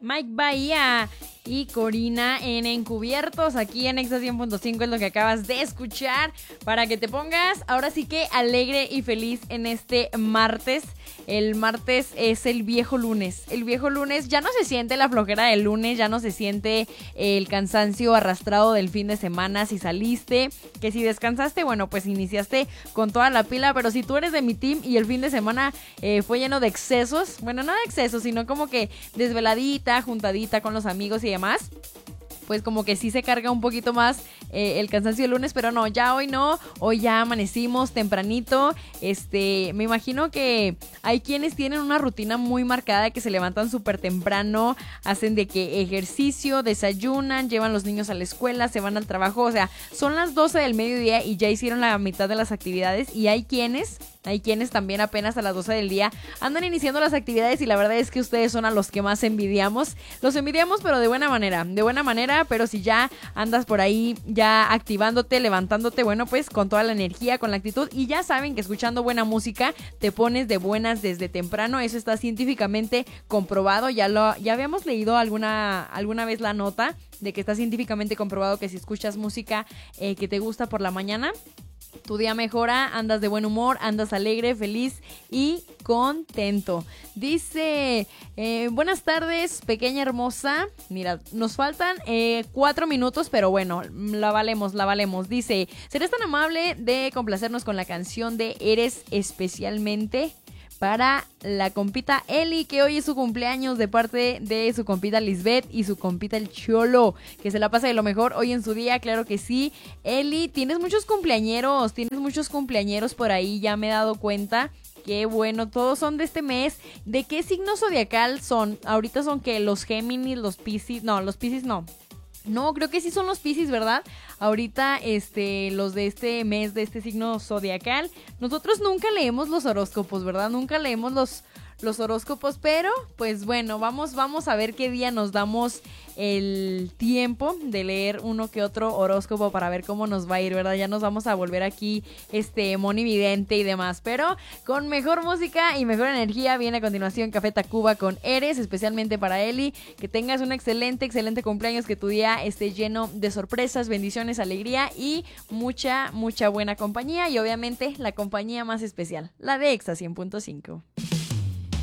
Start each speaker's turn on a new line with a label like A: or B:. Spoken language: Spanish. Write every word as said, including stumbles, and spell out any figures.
A: Mike Bahía y Corina en Encubiertos, aquí en Exa cien punto cinco es lo que acabas de escuchar, para que te pongas ahora sí que alegre y feliz en este martes. El martes es el viejo lunes, el viejo lunes, ya no se siente la flojera del lunes, ya no se siente el cansancio arrastrado del fin de semana, si saliste, que si descansaste, bueno, pues iniciaste con toda la pila, pero si tú eres de mi team y el fin de semana eh, fue lleno de excesos, bueno, no de excesos, sino como que desveladita, juntadita con los amigos y demás, pues como que sí se carga un poquito más eh, el cansancio del lunes, pero no, ya hoy no, hoy ya amanecimos tempranito. Este, me imagino que hay quienes tienen una rutina muy marcada, que se levantan súper temprano, hacen de que ejercicio, desayunan, llevan los niños a la escuela, se van al trabajo, o sea, son las doce del mediodía y ya hicieron la mitad de las actividades, y hay quienes... Hay quienes también apenas a las doce del día andan iniciando las actividades, y la verdad es que ustedes son a los que más envidiamos. Los envidiamos, pero de buena manera, de buena manera, pero si ya andas por ahí ya activándote, levantándote, bueno, pues con toda la energía, con la actitud, y ya saben que escuchando buena música te pones de buenas desde temprano. Eso está científicamente comprobado. Ya lo ya habíamos leído alguna, alguna vez la nota de que está científicamente comprobado que si escuchas música eh, que te gusta por la mañana, tu día mejora, andas de buen humor, andas alegre, feliz y contento. Dice, eh, buenas tardes, pequeña hermosa. Mira, nos faltan eh, cuatro minutos, pero bueno, la valemos, la valemos. Dice, ¿serás tan amable de complacernos con la canción de Eres especialmente para la compita Eli, que hoy es su cumpleaños, de parte de su compita Lisbeth y su compita el Cholo? Que se la pase de lo mejor hoy en su día, claro que sí. Eli, tienes muchos cumpleañeros, tienes muchos cumpleañeros por ahí, ya me he dado cuenta. Qué bueno, todos son de este mes. ¿De qué signo zodiacal son? Ahorita son que los Géminis, los Piscis, no, los Piscis no. No, creo que sí son los Piscis, ¿verdad? Ahorita, este, los de este mes, de este signo zodiacal. Nosotros nunca leemos los horóscopos, ¿verdad? Nunca leemos los, los horóscopos, pero, pues bueno, vamos, vamos a ver qué día nos damos el tiempo de leer uno que otro horóscopo para ver cómo nos va a ir, ¿verdad? Ya nos vamos a volver aquí, este, monividente y demás, pero con mejor música y mejor energía viene a continuación Café Tacuba con Eres, especialmente para Eli. Que tengas un excelente, excelente cumpleaños, que tu día esté lleno de sorpresas, bendiciones, alegría y mucha, mucha buena compañía, y obviamente la compañía más especial, la de Exa cien punto cinco.